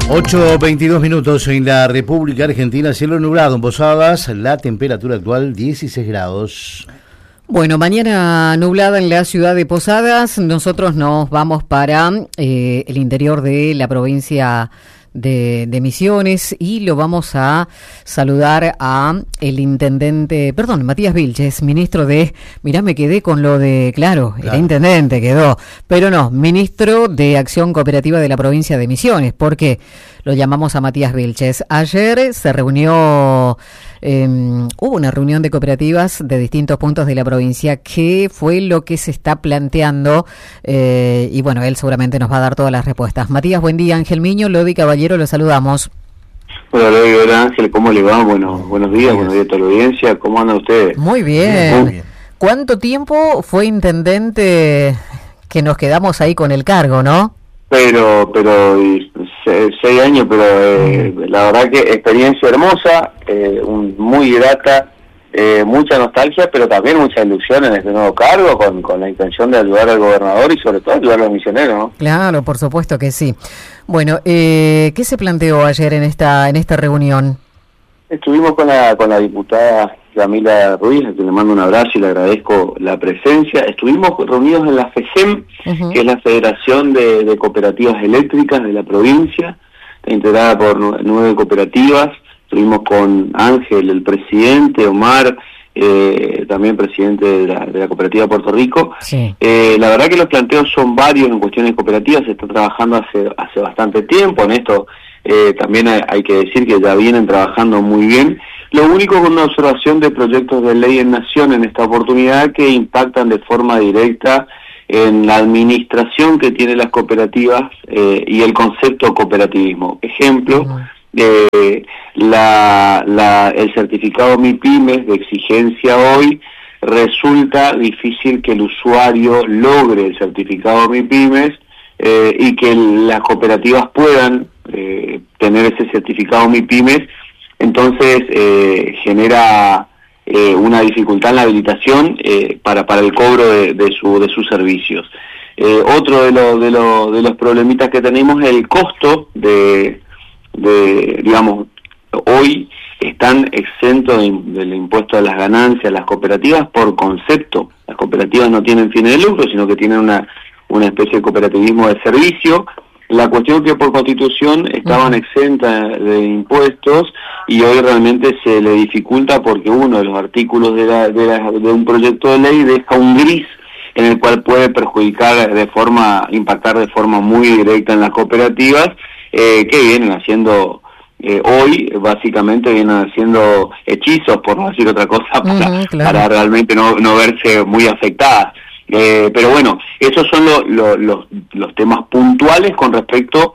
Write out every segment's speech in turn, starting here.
8:22 en la República Argentina, cielo nublado en Posadas, la temperatura actual 16 grados. Bueno, mañana nublada en la ciudad de Posadas, nosotros nos vamos para el interior de la provincia de Misiones y lo vamos a saludar a el intendente, Matías Vilches, ministro de, mirá, me quedé con lo de, claro, era intendente, quedó, pero no, ministro de Acción Cooperativa de la provincia de Misiones, porque lo llamamos a Matías Vilches. Ayer se reunió, hubo una reunión de cooperativas de distintos puntos de la provincia. ¿Qué fue lo que se está planteando? Y bueno, él seguramente nos va a dar todas las respuestas. Matías, buen día. Ángel Miño, Lodi Caballero, lo saludamos. Hola Lodi, hola Ángel, ¿cómo le va? Bueno, buenos días a toda la audiencia. ¿Cómo andan ustedes? Muy bien. Muy bien. ¿Cuánto tiempo fue intendente que nos quedamos ahí con el cargo, no? Pero 6 años, pero la verdad que experiencia hermosa, muy grata, mucha nostalgia, pero también mucha ilusión en este nuevo cargo, con la intención de ayudar al gobernador y sobre todo ayudar a los misioneros, ¿no? Claro, por supuesto que sí. Bueno, ¿qué se planteó ayer en esta reunión? Estuvimos con la diputada Camila Ruiz, a quien le mando un abrazo y le agradezco la presencia. Estuvimos reunidos en la FECEM, que es la Federación de Cooperativas Eléctricas de la provincia, integrada por 9 cooperativas. Estuvimos con Ángel, el presidente, Omar, también presidente de la cooperativa de Puerto Rico. Sí. La verdad que los planteos son varios en cuestiones cooperativas, se está trabajando hace bastante tiempo en esto. También hay que decir que ya vienen trabajando muy bien. Lo único, con una observación de proyectos de ley en Nación en esta oportunidad que impactan de forma directa en la administración que tienen las cooperativas y el concepto cooperativismo. Ejemplo, el certificado MIPYMES de exigencia hoy, resulta difícil que el usuario logre el certificado MIPYMES y que las cooperativas puedan tener ese certificado MIPYMES. Entonces genera una dificultad en la habilitación para el cobro de sus servicios. Otro de los problemitas que tenemos es el costo digamos, hoy están exentos del impuesto a las ganancias las cooperativas por concepto. Las cooperativas no tienen fines de lucro, sino que tienen una especie de cooperativismo de servicio. La cuestión que por constitución estaban exentas de impuestos y hoy realmente se le dificulta porque uno de los artículos de un proyecto de ley deja un gris en el cual puede impactar de forma muy directa en las cooperativas que vienen haciendo hoy, básicamente vienen haciendo hechizos, por no decir otra cosa, para realmente no verse muy afectadas. Pero bueno, esos son los temas puntuales con respecto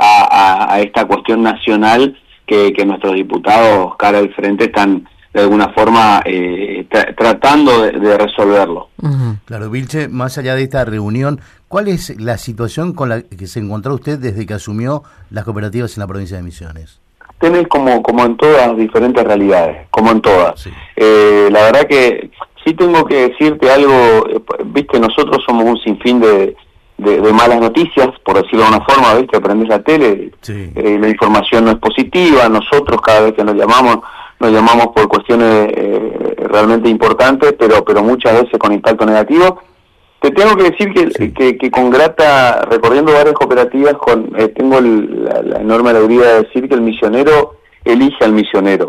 a esta cuestión nacional que nuestros diputados cara al frente están de alguna forma tratando de resolverlo. Claro, Vilche, más allá de esta reunión, ¿cuál es la situación con la que se encontró usted desde que asumió las cooperativas en la provincia de Misiones? Tenés como en todas diferentes realidades, como en todas. Sí. La verdad que sí tengo que decirte algo, viste, nosotros somos un sinfín de malas noticias, por decirlo de una forma, viste, prendés la tele, sí. La información no es positiva, nosotros cada vez que nos llamamos por cuestiones realmente importantes, pero muchas veces con impacto negativo. Te tengo que decir que con grata, recorriendo varias cooperativas, tengo la enorme alegría de decir que el misionero elige al misionero.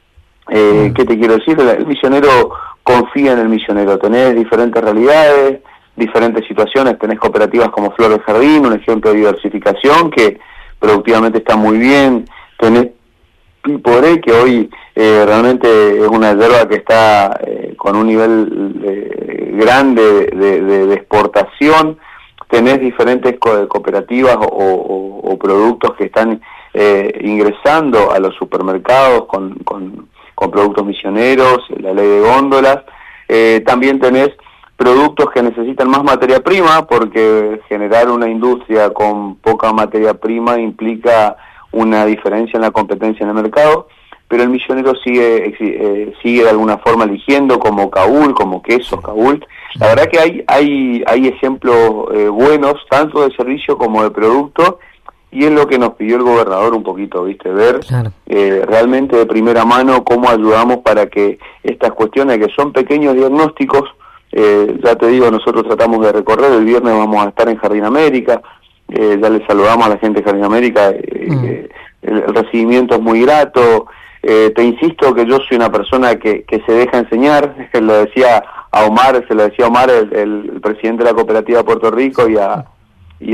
¿Qué te quiero decir? El misionero confía en el misionero. Tenés diferentes realidades, diferentes situaciones. Tenés cooperativas como Flor de Jardín, un ejemplo de diversificación que productivamente está muy bien. Tenés Piporé, que hoy realmente es una yerba que está con un nivel grande de exportación. Tenés diferentes cooperativas o productos que están ingresando a los supermercados con productos misioneros, la ley de góndolas. También tenés productos que necesitan más materia prima, porque generar una industria con poca materia prima implica una diferencia en la competencia en el mercado, pero el misionero sigue de alguna forma eligiendo, como Caúl, como quesos Caúl. La verdad que hay ejemplos buenos, tanto de servicio como de producto, y es lo que nos pidió el gobernador un poquito, ¿viste? Ver claro. Realmente de primera mano cómo ayudamos para que estas cuestiones que son pequeños diagnósticos, ya te digo, nosotros tratamos de recorrer, el viernes vamos a estar en Jardín América, ya le saludamos a la gente de Jardín América, el recibimiento es muy grato, te insisto que yo soy una persona que se deja enseñar, se lo decía a Omar, el presidente de la cooperativa de Puerto Rico, y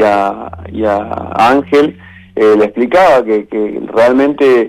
a Ángel, le explicaba que realmente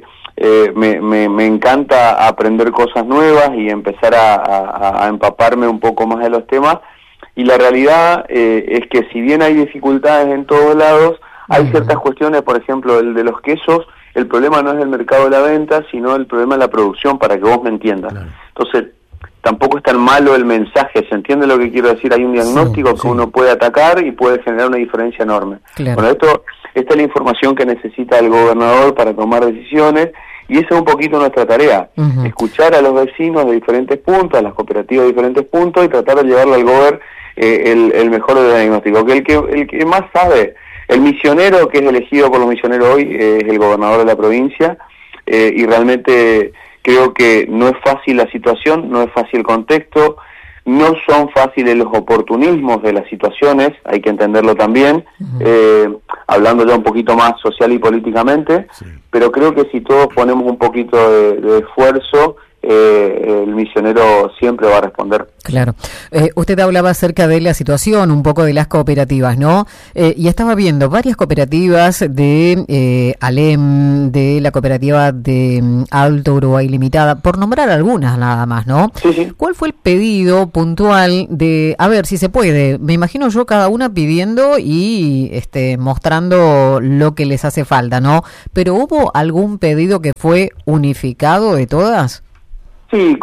me encanta aprender cosas nuevas y empezar a empaparme un poco más de los temas, y la realidad es que si bien hay dificultades en todos lados, hay ciertas cuestiones, por ejemplo, el de los quesos, el problema no es el mercado de la venta, sino el problema de la producción, para que vos me entiendas. Claro. Entonces, tampoco es tan malo el mensaje, ¿se entiende lo que quiero decir? Hay un diagnóstico que uno puede atacar y puede generar una diferencia enorme. Claro. Bueno, esta es la información que necesita el gobernador para tomar decisiones, y esa es un poquito nuestra tarea, escuchar a los vecinos de diferentes puntos, a las cooperativas de diferentes puntos, y tratar de llevarle al gobernador el mejor diagnóstico, que el que más sabe. El misionero que es elegido por los misioneros hoy es el gobernador de la provincia, y realmente creo que no es fácil la situación, no es fácil el contexto, no son fáciles los oportunismos de las situaciones, hay que entenderlo también, hablando ya un poquito más social y políticamente, pero creo que si todos ponemos un poquito de esfuerzo, el misionero siempre va a responder. Claro. Usted hablaba acerca de la situación, un poco de las cooperativas, ¿no? Y estaba viendo varias cooperativas de Alem, de la cooperativa de Alto Uruguay Limitada, por nombrar algunas nada más, ¿no? Sí. ¿Cuál fue el pedido puntual de, a ver, si se puede, me imagino yo cada una pidiendo y mostrando lo que les hace falta, ¿no? Pero ¿hubo algún pedido que fue unificado de todas? Sí,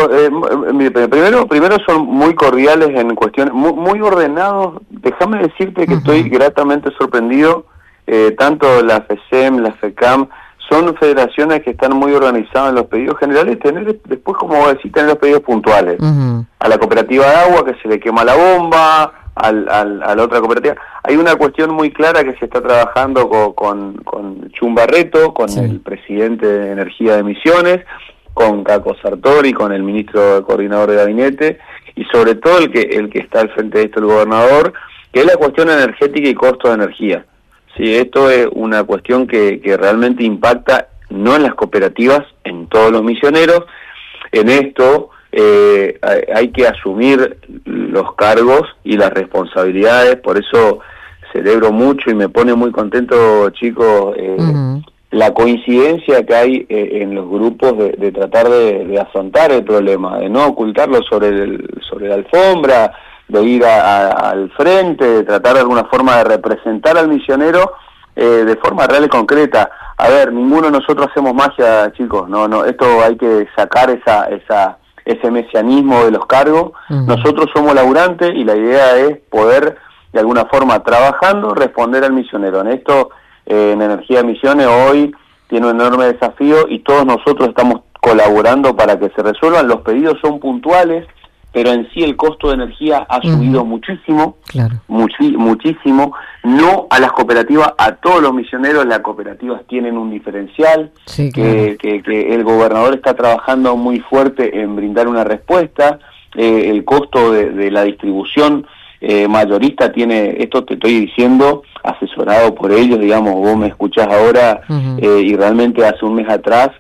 primero son muy cordiales en cuestiones, muy ordenados. Déjame decirte que estoy gratamente sorprendido, tanto la FESEM, la FECAM, son federaciones que están muy organizadas en los pedidos generales, después, como vos decís, tener los pedidos puntuales. A la cooperativa de agua, que se le quema la bomba, a la otra cooperativa. Hay una cuestión muy clara que se está trabajando con Chumbarreto, con el presidente de Energía de Misiones, con Caco Sartori, con el ministro coordinador de gabinete, y sobre todo el que está al frente de esto, el gobernador, que es la cuestión energética y costo de energía. Sí, esto es una cuestión que realmente impacta no en las cooperativas, en todos los misioneros. En esto hay que asumir los cargos y las responsabilidades, por eso celebro mucho y me pone muy contento, chicos, la coincidencia que hay en los grupos de tratar de afrontar el problema, de no ocultarlo sobre la alfombra, de ir al frente, de tratar de alguna forma de representar al misionero de forma real y concreta. A ver, ninguno de nosotros hacemos magia, chicos, no, esto hay que sacar ese mesianismo de los cargos. Nosotros somos laburantes y la idea es poder, de alguna forma, trabajando, responder al misionero. En esto, en Energía de Misiones hoy tiene un enorme desafío y todos nosotros estamos colaborando para que se resuelvan. Los pedidos son puntuales, pero en sí el costo de energía ha subido muchísimo, muchísimo. No a las cooperativas, a todos los misioneros. Las cooperativas tienen un diferencial, que el gobernador está trabajando muy fuerte en brindar una respuesta. El costo de la distribución mayorista tiene, esto te estoy diciendo, asesorado por ellos, digamos, vos me escuchás ahora, y realmente hace un mes atrás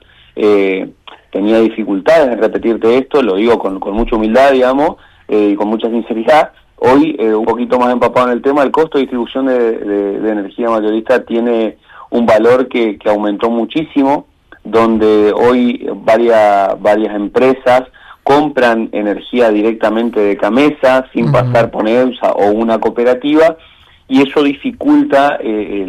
tenía dificultades en repetirte esto, lo digo con mucha humildad, digamos, y con mucha sinceridad. Hoy, un poquito más empapado en el tema, el costo de distribución de energía mayorista tiene un valor que aumentó muchísimo, donde hoy varias empresas compran energía directamente de Camesa sin pasar por EUSA o una cooperativa, y eso dificulta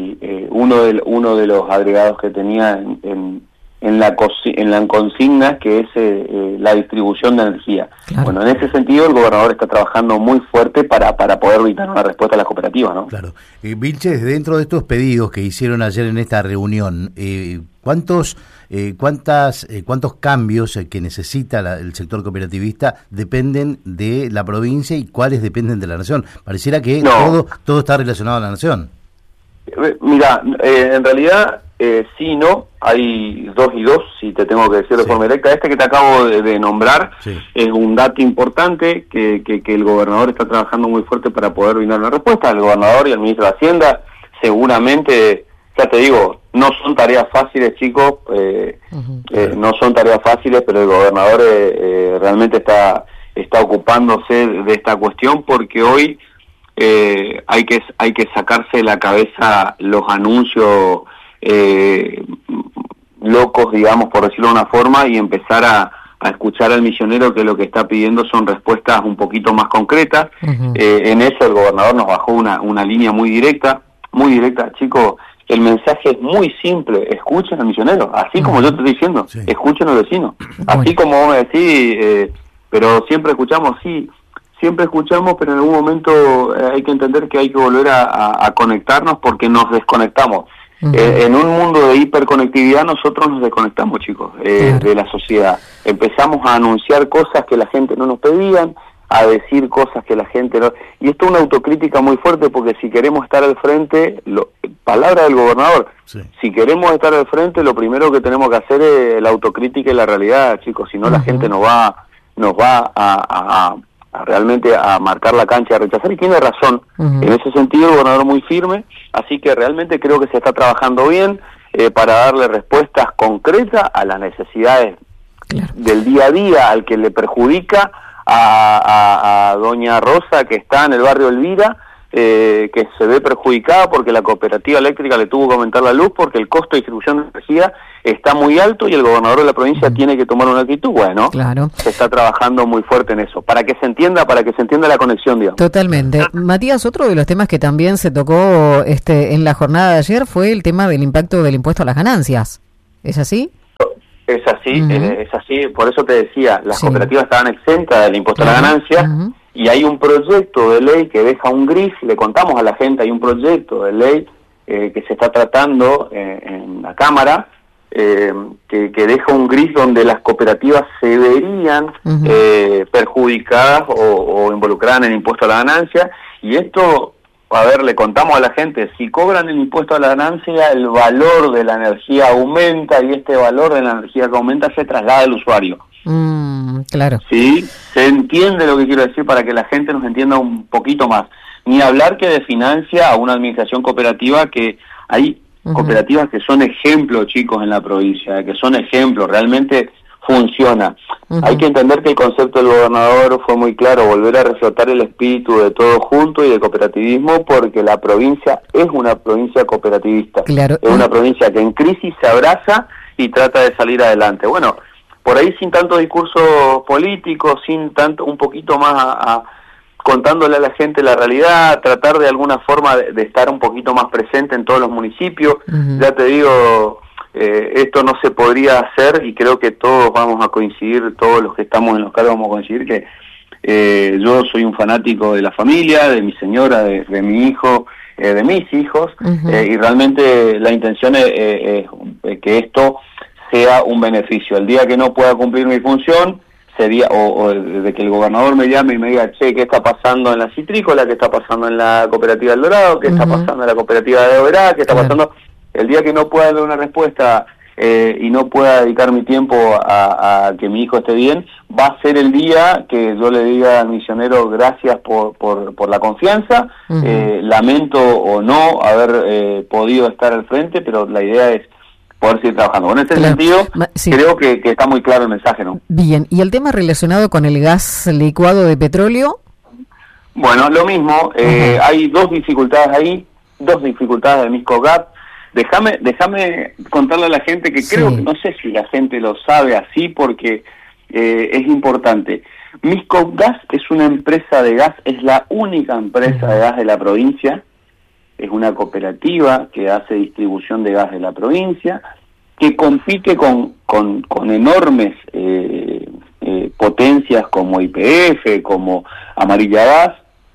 uno de los agregados que tenía en la consigna, que es la distribución de energía. Claro. Bueno, en ese sentido el gobernador está trabajando muy fuerte para poder brindar una respuesta a las cooperativas, ¿no? Claro. Vilches, dentro de estos pedidos que hicieron ayer en esta reunión, ¿cuántos cambios que necesita el sector cooperativista dependen de la provincia y cuáles dependen de la nación? Pareciera que todo está relacionado a la nación. Mira, en realidad sí y no, hay 2 y 2, si te tengo que decir de forma directa. Este que te acabo de nombrar es un dato importante que el gobernador está trabajando muy fuerte para poder brindar una respuesta. El gobernador y el ministro de Hacienda seguramente, ya te digo, no son tareas fáciles, chicos, no son tareas fáciles, pero el gobernador realmente está ocupándose de esta cuestión, porque hoy hay que sacarse de la cabeza los anuncios locos, digamos, por decirlo de una forma, y empezar a escuchar al misionero, que lo que está pidiendo son respuestas un poquito más concretas. En eso el gobernador nos bajó una línea muy directa, chicos. El mensaje es muy simple: escuchen al misionero, así como yo te estoy diciendo, escuchen al vecino, así como vos me decís, pero siempre escuchamos, siempre escuchamos, pero en algún momento hay que entender que hay que volver a conectarnos, porque nos desconectamos. En un mundo de hiperconectividad nosotros nos desconectamos, chicos, de la sociedad. Empezamos a anunciar cosas que la gente no nos pedían, a decir cosas que la gente no... Y esto es una autocrítica muy fuerte, porque si queremos estar al frente, palabra del gobernador, si queremos estar al frente, lo primero que tenemos que hacer es la autocrítica y la realidad, chicos, si no la gente nos va a realmente a marcar la cancha, a rechazar, y tiene razón. En ese sentido el gobernador muy firme, así que realmente creo que se está trabajando bien para darle respuestas concretas a las necesidades del día a día, al que le perjudica a doña Rosa, que está en el barrio Elvira, que se ve perjudicada porque la cooperativa eléctrica le tuvo que aumentar la luz porque el costo de distribución de energía está muy alto, y el gobernador de la provincia tiene que tomar una actitud. Bueno, se está trabajando muy fuerte en eso, para que se entienda la conexión, digamos. Totalmente. Matías, otro de los temas que también se tocó en la jornada de ayer fue el tema del impacto del impuesto a las ganancias. ¿Es así? Es así, es así. Por eso te decía, las cooperativas estaban exentas del impuesto a la ganancia, y hay un proyecto de ley que deja un gris. Le contamos a la gente, hay un proyecto de ley que se está tratando en la Cámara, que deja un gris donde las cooperativas se verían perjudicadas o involucradas en el impuesto a la ganancia. Y esto, a ver, le contamos a la gente, si cobran el impuesto a la ganancia, el valor de la energía aumenta, y este valor de la energía que aumenta se traslada al usuario. Claro. Sí, se entiende lo que quiero decir, para que la gente nos entienda un poquito más. Ni hablar que desfinancia a una administración cooperativa, que hay cooperativas que son ejemplos, chicos, en la provincia, que son ejemplos, realmente funciona. Hay que entender que el concepto del gobernador fue muy claro: volver a reflotar el espíritu de todo junto y de cooperativismo, porque la provincia es una provincia cooperativista. Es una provincia que en crisis se abraza y trata de salir adelante. Bueno, por ahí, sin tanto discurso político, sin tanto, un poquito más contándole a la gente la realidad, tratar de alguna forma de estar un poquito más presente en todos los municipios. Ya te digo, esto no se podría hacer, y creo que todos vamos a coincidir, todos los que estamos en los cargos vamos a coincidir que yo soy un fanático de la familia, de mi señora, de mi hijo, de mis hijos, y realmente la intención es que esto sea un beneficio. El día que no pueda cumplir mi función sería, o de que el gobernador me llame y me diga, che, ¿qué está pasando en la citrícola? ¿Qué está pasando en la cooperativa del Dorado? ¿Qué está pasando en la cooperativa de Oberá? ¿Qué está pasando? El día que no pueda dar una respuesta y no pueda dedicar mi tiempo a que mi hijo esté bien, va a ser el día que yo le diga al misionero: gracias por la confianza, lamento o no haber podido estar al frente, pero la idea es poder seguir trabajando. En ese sentido, creo que está muy claro el mensaje, ¿no? Bien, ¿y el tema relacionado con el gas licuado de petróleo? Bueno, lo mismo, hay dos dificultades ahí, dos dificultades de Miscogas. Déjame contarle a la gente que creo que, no sé si la gente lo sabe así, porque es importante. Miscogas es una empresa de gas, es la única empresa de gas de la provincia. Es una cooperativa que hace distribución de gas de la provincia, que compite con enormes potencias como YPF, como Amarilla Gas,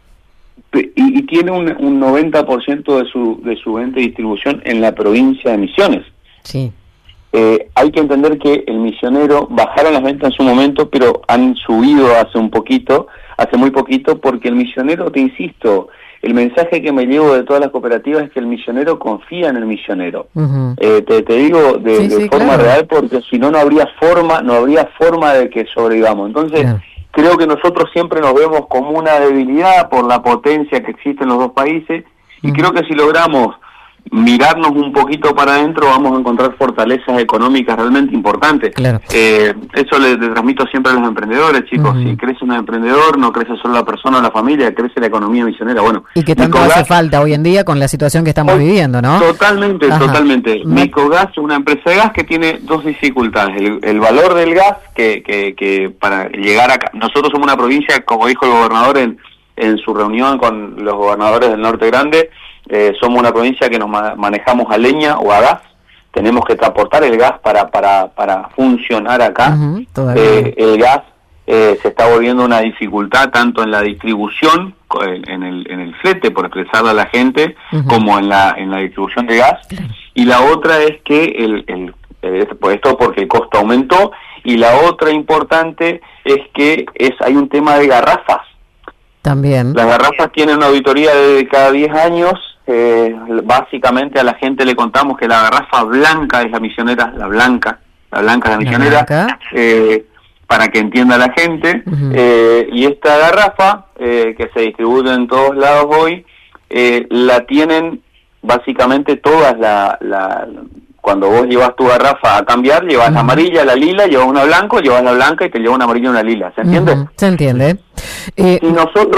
y tiene un 90% de su venta y distribución en la provincia de Misiones. Sí. Hay que entender que el misionero, bajaron las ventas en su momento, pero han subido hace muy poquito, porque el misionero, te insisto, el mensaje que me llevo de todas las cooperativas es que el misionero confía en el misionero. Te digo de forma real, porque si no, no habría forma de que sobrevivamos. Entonces, creo que nosotros siempre nos vemos como una debilidad por la potencia que existe en los dos países, y creo que si logramos mirarnos un poquito para adentro, vamos a encontrar fortalezas económicas realmente importantes. Eso le transmito siempre a los emprendedores, chicos. Si crece un emprendedor, no crece solo la persona o la familia, crece la economía misionera. Bueno, y que tanto hace falta hoy en día con la situación que estamos viviendo, ¿no? Totalmente. Micogas es una empresa de gas que tiene dos dificultades: el valor del gas, que para llegar acá, nosotros somos una provincia, como dijo el gobernador en su reunión con los gobernadores del Norte Grande, somos una provincia que nos manejamos a leña o a gas. Tenemos que transportar el gas para funcionar acá. El gas se está volviendo una dificultad tanto en la distribución, en el flete, por expresarle a la gente, como en la distribución de gas. Y la otra es que esto porque el costo aumentó, y la otra importante es que hay un tema de garrafas. También. Las garrafas tienen una auditoría de cada 10 años. Básicamente a la gente le contamos que la garrafa blanca es la misionera, la blanca es la misionera, para que entienda la gente. Y esta garrafa, que se distribuye en todos lados hoy, la tienen básicamente todas cuando vos llevas tu garrafa a cambiar, llevas la amarilla, la lila, llevas una blanca, llevas la blanca y te lleva una amarilla y una lila. ¿Se entiende? Se entiende. Si nosotros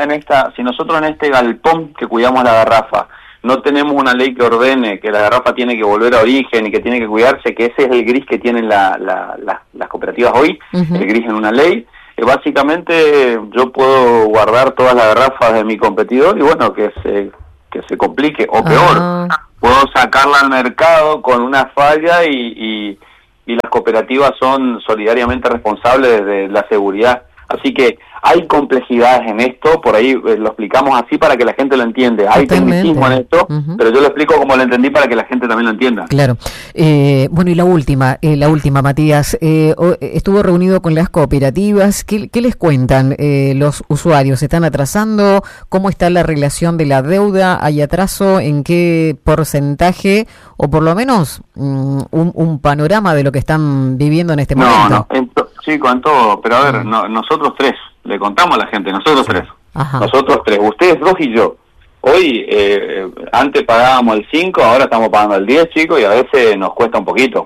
en este galpón que cuidamos la garrafa no tenemos una ley que ordene que la garrafa tiene que volver a origen y que tiene que cuidarse, que ese es el gris que tienen las cooperativas hoy, el gris en una ley, básicamente yo puedo guardar todas las garrafas de mi competidor y bueno, que se complique, o peor, puedo sacarla al mercado con una falla y las cooperativas son solidariamente responsables de la seguridad. Así que hay complejidades en esto, por ahí lo explicamos así para que la gente lo entiende. Hay tecnicismo en esto, pero yo lo explico como lo entendí para que la gente también lo entienda. Claro. Bueno, y la última, Matías, estuvo reunido con las cooperativas. ¿Qué les cuentan los usuarios? ¿Se están atrasando? ¿Cómo está la relación de la deuda? ¿Hay atraso? ¿En qué porcentaje? O por lo menos un panorama de lo que están viviendo en este momento. Chico, en todo, pero a ver, nosotros tres, le contamos a la gente, nosotros tres, ustedes dos y yo. Hoy, antes pagábamos el 5, ahora estamos pagando el 10, chicos, y a veces nos cuesta un poquito.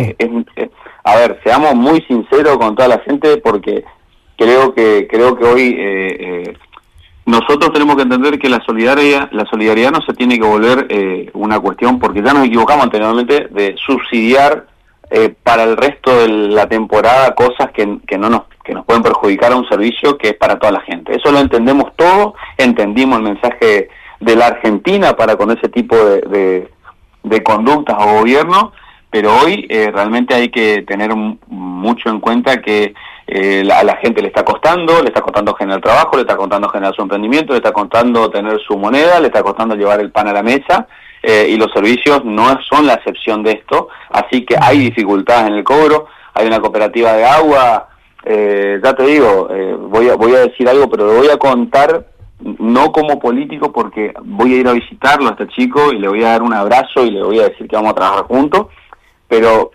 A ver, seamos muy sinceros con toda la gente, porque creo que hoy nosotros tenemos que entender que la solidaridad no se tiene que volver una cuestión, porque ya nos equivocamos anteriormente de subsidiar para el resto de la temporada cosas que nos pueden perjudicar a un servicio que es para toda la gente. Eso lo entendemos todo, entendimos el mensaje de la Argentina para con ese tipo de conductas o gobierno, pero hoy realmente hay que tener mucho en cuenta que a la gente le está costando generar trabajo, le está costando generar su emprendimiento, le está costando tener su moneda, le está costando llevar el pan a la mesa, y los servicios no son la excepción de esto, así que hay dificultades en el cobro. Hay una cooperativa de agua, ya te digo, voy a decir algo, pero lo voy a contar no como político, porque voy a ir a visitarlo a este chico y le voy a dar un abrazo y le voy a decir que vamos a trabajar juntos, pero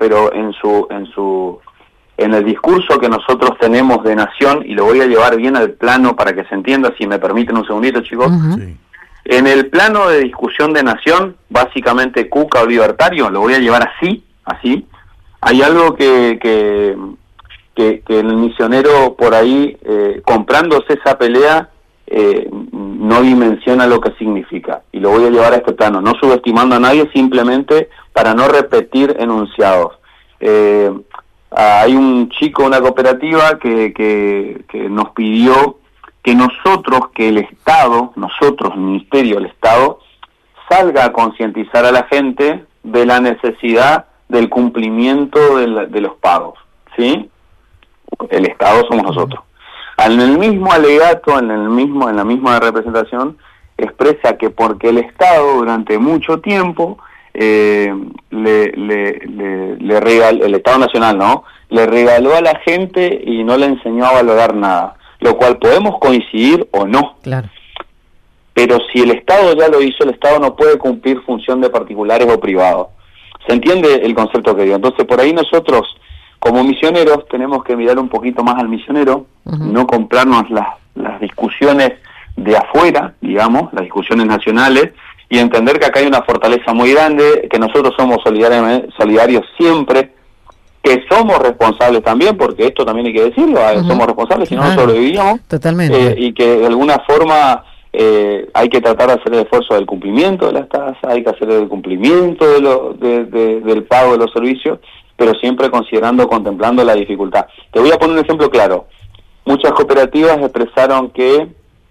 en el discurso que nosotros tenemos de nación, y lo voy a llevar bien al plano para que se entienda, si me permiten un segundito, chicos. Sí. En el plano de discusión de nación, básicamente cuca o libertario, lo voy a llevar así, hay algo que el misionero por ahí, comprándose esa pelea, no dimensiona lo que significa, y lo voy a llevar a este plano, no subestimando a nadie, simplemente para no repetir enunciados. Hay un chico, una cooperativa que nos pidió que el Estado, el Ministerio del Estado, salga a concientizar a la gente de la necesidad del cumplimiento de los pagos, ¿sí? El Estado somos nosotros. En el mismo alegato, en la misma representación, expresa que porque el Estado durante mucho tiempo le regaló, el Estado Nacional, ¿no?, le regaló a la gente y no le enseñó a valorar nada, lo cual podemos coincidir o no. Claro. pero si el Estado ya lo hizo, el Estado no puede cumplir función de particulares o privados. ¿Se entiende el concepto que digo? Entonces, por ahí nosotros, como misioneros, tenemos que mirar un poquito más al misionero, no comprarnos las discusiones de afuera, digamos, las discusiones nacionales, y entender que acá hay una fortaleza muy grande, que nosotros somos solidarios siempre, que somos responsables también, porque esto también hay que decirlo, somos responsables, si no, no sobrevivíamos. Totalmente. Y que de alguna forma hay que tratar de hacer el esfuerzo del cumplimiento de las tasas, hay que hacer el cumplimiento del pago de los servicios, pero siempre contemplando la dificultad. Te voy a poner un ejemplo claro. Muchas cooperativas expresaron que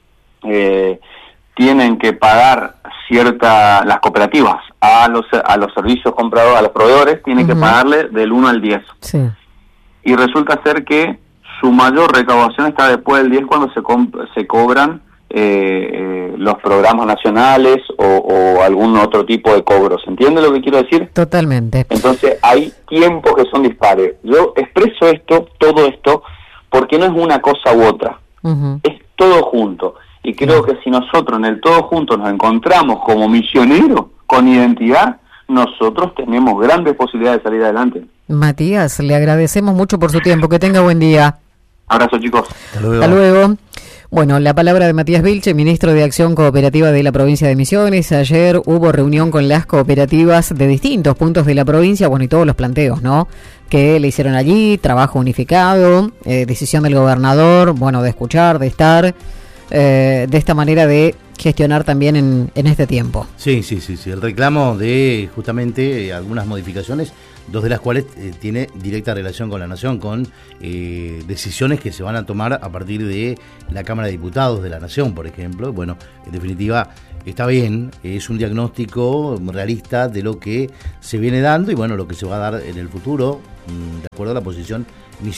tienen que pagar las cooperativas a los servicios comprados, a los proveedores, tienen que pagarle del 1 al 10. Sí. Y resulta ser que su mayor recaudación está después del 10 cuando se cobran los programas nacionales o algún otro tipo de cobros. ¿Entiende lo que quiero decir? Totalmente. Entonces hay tiempos que son dispares. Yo expreso todo esto, porque no es una cosa u otra. Es todo junto. Y creo que si nosotros en el todo junto nos encontramos como misioneros con identidad, nosotros tenemos grandes posibilidades de salir adelante. Matías, le agradecemos mucho por su tiempo. Que tenga buen día. Abrazo, chicos. Hasta luego. Bueno, la palabra de Matías Vilche, ministro de Acción Cooperativa de la provincia de Misiones. Ayer hubo reunión con las cooperativas de distintos puntos de la provincia, bueno, y todos los planteos, ¿no?, que le hicieron allí, trabajo unificado, decisión del gobernador, bueno, de escuchar, de estar, de esta manera de gestionar también en este tiempo. Sí, el reclamo de justamente algunas modificaciones, dos de las cuales tiene directa relación con la Nación, con decisiones que se van a tomar a partir de la Cámara de Diputados de la Nación, por ejemplo. Bueno, en definitiva, está bien, es un diagnóstico realista de lo que se viene dando y bueno, lo que se va a dar en el futuro, de acuerdo a la posición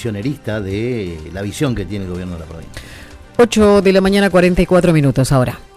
misionerista de la visión que tiene el gobierno de la provincia. 8 de la mañana, 44 minutos ahora.